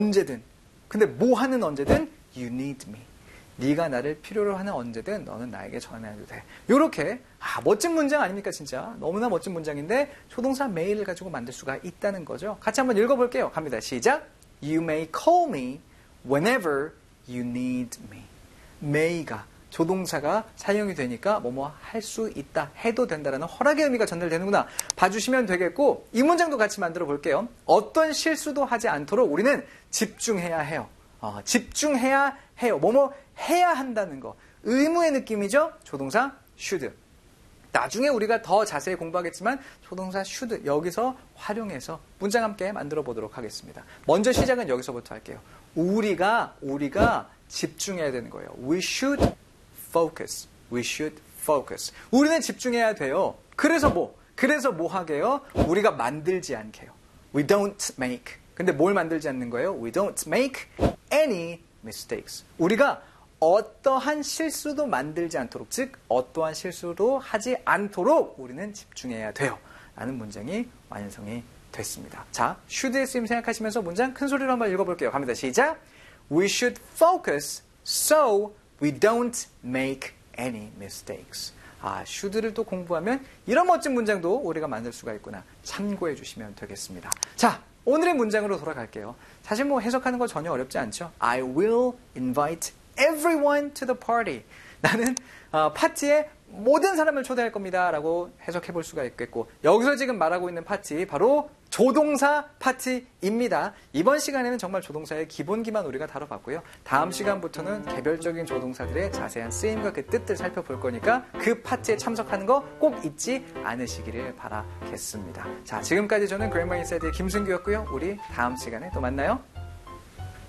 언제든. 근데 뭐 하는 언제든 you need me. 네가 나를 필요로 하는 언제든 너는 나에게 전화해도 돼. 이렇게 멋진 문장 아닙니까 진짜. 너무나 멋진 문장인데 조동사 may를 가지고 만들 수가 있다는 거죠. 같이 한번 읽어볼게요. 갑니다. 시작. You may call me whenever you need me. may가 조동사가 사용이 되니까 뭐뭐 할 수 있다, 해도 된다라는 허락의 의미가 전달되는구나 봐주시면 되겠고, 이 문장도 같이 만들어 볼게요. 어떤 실수도 하지 않도록 우리는 집중해야 해요. 집중해야 해요. 뭐뭐 해야 한다는 거. 의무의 느낌이죠. 조동사 should. 나중에 우리가 더 자세히 공부하겠지만 조동사 should 여기서 활용해서 문장 함께 만들어 보도록 하겠습니다. 먼저 시작은 여기서부터 할게요. 우리가 집중해야 되는 거예요. We should focus. We should focus. 우리는 집중해야 돼요. 그래서 뭐 하게요? 우리가 만들지 않게요. We don't make. 근데 뭘 만들지 않는 거예요? We don't make any mistakes. 우리가 어떠한 실수도 만들지 않도록, 즉 어떠한 실수도 하지 않도록 우리는 집중해야 돼요. 라는 문장이 완성이 됐습니다. 자, should의 쓰임 생각하시면서 문장 큰 소리로 한번 읽어볼게요. 갑니다. 시작. We should focus so we don't make any mistakes. should를 또 공부하면 이런 멋진 문장도 우리가 만들 수가 있구나. 참고해 주시면 되겠습니다. 자, 오늘의 문장으로 돌아갈게요. 사실 뭐 해석하는 거 전혀 어렵지 않죠. I will invite everyone to the party. 나는 파티에 모든 사람을 초대할 겁니다. 라고 해석해 볼 수가 있겠고, 여기서 지금 말하고 있는 파티 바로 조동사 파티입니다. 이번 시간에는 정말 조동사의 기본기만 우리가 다뤄봤고요. 다음 시간부터는 개별적인 조동사들의 자세한 쓰임과 그 뜻들 살펴볼 거니까 그 파티에 참석하는 거 꼭 잊지 않으시기를 바라겠습니다. 자, 지금까지 저는 그래머 인사이드의 김승규였고요. 우리 다음 시간에 또 만나요.